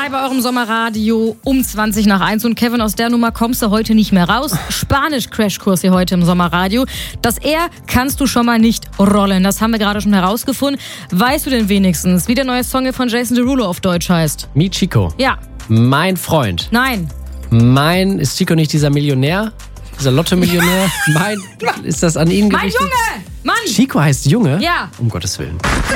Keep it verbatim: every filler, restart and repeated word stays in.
drei bei eurem Sommerradio um zwanzig nach eins. Und Kevin, aus der Nummer kommst du heute nicht mehr raus. Spanisch-Crashkurs hier heute im Sommerradio. Das R kannst du schon mal nicht rollen. Das haben wir gerade schon herausgefunden. Weißt du denn wenigstens, wie der neue Song von Jason Derulo auf Deutsch heißt? Mi Chico. Ja. Mein Freund. Nein. Mein, ist Chico nicht dieser Millionär? Dieser Lotto-Millionär? mein, ist das an ihn gerichtet? Mein Junge! Mann! Chico heißt Junge? Ja. Um Gottes Willen.